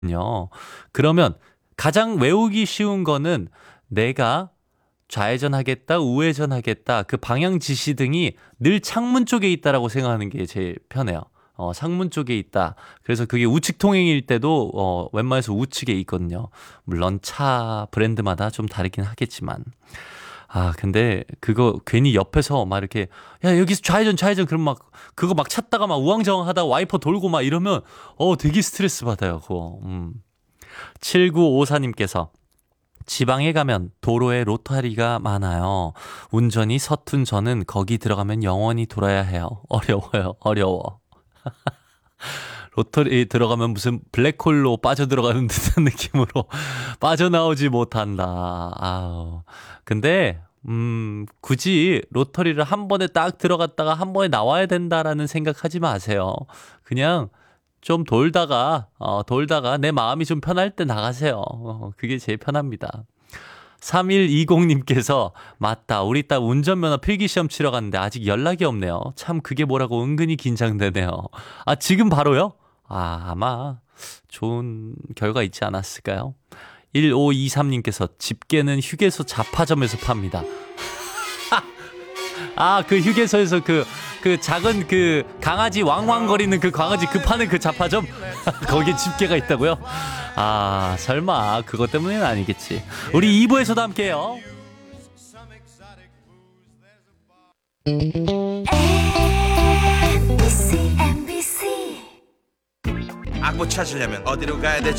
그러면 가장 외우기 쉬운 거는 내가 좌회전 하겠다, 우회전 하겠다, 그 방향 지시 등이 늘 창문 쪽에 있다라고 생각하는 게 제일 편해요. 창문 쪽에 있다. 그래서 그게 우측 통행일 때도 웬만해서 우측에 있거든요. 물론 차 브랜드마다 좀 다르긴 하겠지만. 아, 근데 그거 괜히 옆에서 막 이렇게 야, 여기서 좌회전 좌회전 그럼 막 그거 막 찾다가 막 우왕좌왕 하다가 와이퍼 돌고 막 이러면 되게 스트레스 받아요, 그거. 7954님께서 지방에 가면 도로에 로타리가 많아요. 운전이 서툰 저는 거기 들어가면 영원히 돌아야 해요. 어려워요. 어려워. 로터리 들어가면 무슨 블랙홀로 빠져들어가는 듯한 느낌으로 빠져나오지 못한다. 아우. 근데 굳이 로터리를 한 번에 딱 들어갔다가 한 번에 나와야 된다라는 생각하지 마세요. 그냥 좀 돌다가 내 마음이 좀 편할 때 나가세요. 그게 제일 편합니다. 3120님께서 맞다. 우리 딸 운전면허 필기시험 치러 갔는데 아직 연락이 없네요. 참 그게 뭐라고 은근히 긴장되네요. 아, 지금 바로요? 아, 아마 좋은 결과 있지 않았을까요? 1523님께서 집게는 휴게소 잡화점에서 팝니다. 아, 그 휴게소에서 그 작은 그 강아지 왕왕거리는 그 강아지 그 파는 그 잡화점? 거기에 집게가 있다고요? 아, 설마 그것 때문에는 아니겠지. 우리 2부에서도 함께해요. 악보 찾으려면 어디로 가야 되지?